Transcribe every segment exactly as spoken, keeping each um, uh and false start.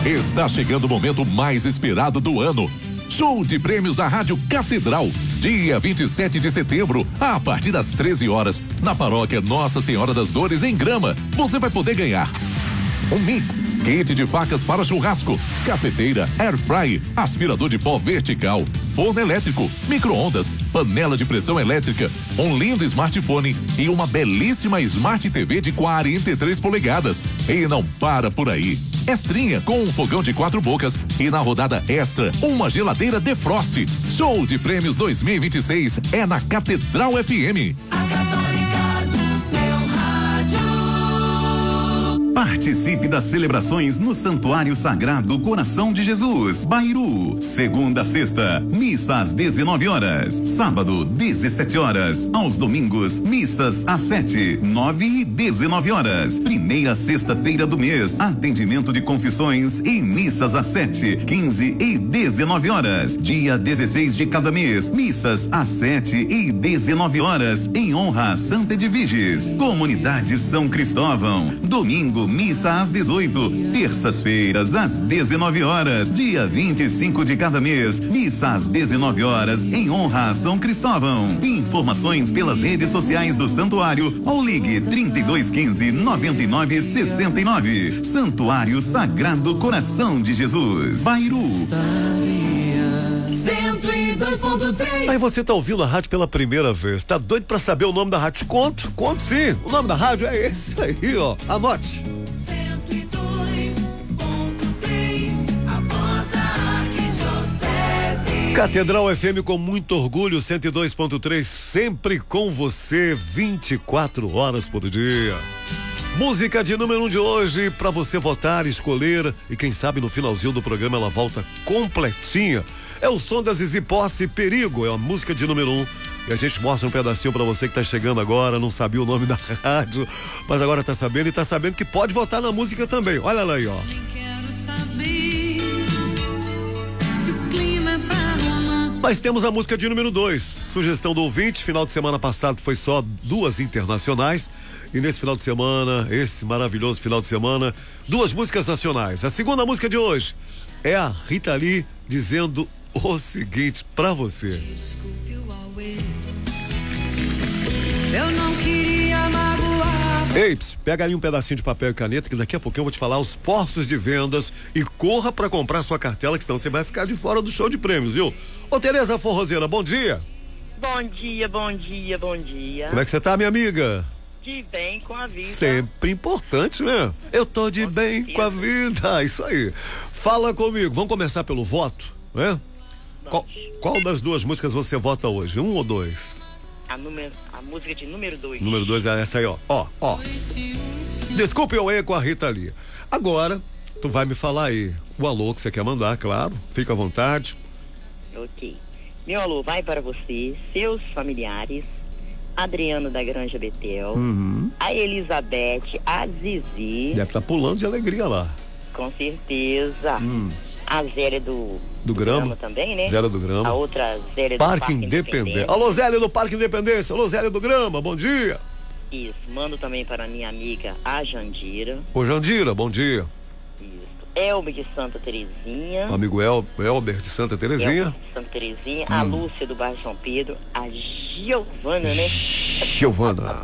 Está chegando o momento mais esperado do ano. Show de prêmios da Rádio Catedral. Dia vinte e sete de setembro, a partir das treze horas, na paróquia Nossa Senhora das Dores, em Grama. Você vai poder ganhar um mix, kit de facas para churrasco, cafeteira, air fry, aspirador de pó vertical, forno elétrico, micro-ondas, panela de pressão elétrica, um lindo smartphone e uma belíssima Smart T V de quarenta e três polegadas. E não para por aí. Extrinha com um fogão de quatro bocas e na rodada extra, uma geladeira Defrost. Show de prêmios dois mil e vinte e seis é na Catedral F M. Participe das celebrações no Santuário Sagrado Coração de Jesus, Bairu. Segunda a sexta, missa às dezenove horas. Sábado, dezessete horas. Aos domingos, missas às sete, nove e dezenove horas. Primeira sexta-feira do mês, atendimento de confissões e missas às sete, quinze e dezenove horas. Dia dezesseis de cada mês, missas às sete e dezenove horas, em honra a Santa Edviges. Comunidade São Cristóvão. Domingo, missa às dezoito, terças-feiras às dezenove horas, dia vinte e cinco de cada mês, missa às dezenove horas, em honra a São Cristóvão. Informações pelas redes sociais do Santuário ou ligue trinta e dois quinze, noventa e nove sessenta e nove. Santuário Sagrado Coração de Jesus, Bairu. cento e dois ponto três. Aí você tá ouvindo a rádio pela primeira vez, tá doido pra saber o nome da rádio? Conto, conto sim, o nome da rádio é esse aí, ó, anote. cento e dois ponto três, a voz da Arquidiocese. Catedral F M com muito orgulho, cento e dois ponto três, sempre com você, vinte e quatro horas por dia. Música de número um de hoje, pra você votar, escolher, e quem sabe no finalzinho do programa ela volta completinha. É o som da Zizi Posse, Perigo, é a música de número um. E a gente mostra um pedacinho pra você que tá chegando agora, não sabia o nome da rádio, mas agora tá sabendo e tá sabendo que pode votar na música também. Olha lá aí, ó. Nem quero saber se o clima é pra romance. Mas temos a música de número dois. Sugestão do ouvinte, final de semana passado foi só duas internacionais. E nesse final de semana, esse maravilhoso final de semana, duas músicas nacionais. A segunda música de hoje é a Rita Lee dizendo o seguinte pra você. Eu não queria magoar. Ei, ps, pega aí um pedacinho de papel e caneta que daqui a pouquinho eu vou te falar os postos de vendas e corra pra comprar sua cartela, que senão você vai ficar de fora do show de prêmios, viu? Ô Tereza Forrozeira, bom dia. Bom dia, bom dia, bom dia. Como é que você tá, minha amiga? De bem com a vida. Sempre importante, né? Eu tô de Com bem certeza. com a vida, isso aí. Fala comigo, vamos começar pelo voto, né? Qual, qual das duas músicas você vota hoje? Um ou dois? A, número, a música de número dois. Número dois é essa aí, ó. Ó, ó. Desculpe eu erro com a Rita Lee. Agora, tu vai me falar aí o alô que você quer mandar, claro. Fica à vontade. Ok. Meu alô vai para você, seus familiares, Adriano da Granja Betel, Uhum. a Elizabeth, a Zizi, Deve estar pulando de alegria lá. com certeza. Hum. A Zélia do, Do Grama. também, né? Zélia do Grama. A outra Zélia do Parque Parque Independência. Independência. Alô, Zélia do Parque Independência. Alô, Zélia do Grama, bom dia. Isso. Mando também para minha amiga, a Jandira. Ô, Jandira, bom dia. Isso. Elbe de Santa Terezinha. Amigo El, Elber de Santa Terezinha. Elbe de Santa Terezinha. A Lúcia do bairro São Pedro. A Giovana, né? Giovana.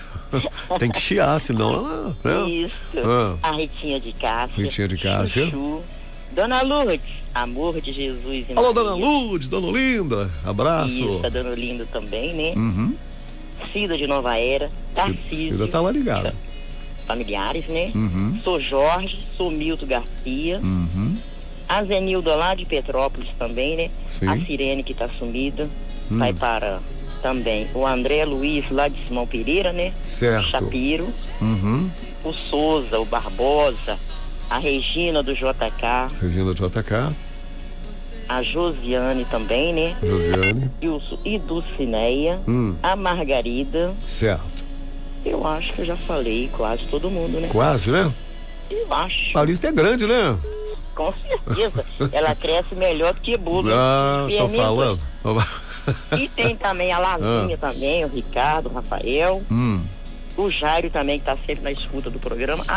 Tem que chiar, senão. Né? Isso. Ah. A Ritinha de Cássia. Ritinha de Cássia. Chuchu. Dona Lourdes, amor de Jesus e Alô, Maria. dona Lourdes, dona Linda. Abraço. Isso, a Dona Linda também, né? Uhum. Cida de Nova Era. Tarcísio. Cida tá lá ligada. Familiares, né? Uhum. Sou Jorge, sou Milton Garcia. Uhum. A Zenilda lá de Petrópolis também, né? Sim. A Sirene que tá sumida. Hum. Vai para também o André Luiz lá de Simão Pereira, né? Certo. Chapiro. Uhum. O Souza, o Barbosa. A Regina do J K. Regina J K. A Josiane também, né? Josiane. E, o, e Dulcineia. Hum. A Margarida. Certo. Eu acho que eu já falei quase todo mundo, né? Quase, né? Eu acho. A lista é grande, né? Com certeza. Ela cresce melhor do que bolo. Ah, tô Pianista. falando. E tem também a Lazinha também, o Ricardo, o Rafael. Hum. O Jairo também, que tá sempre na escuta do programa.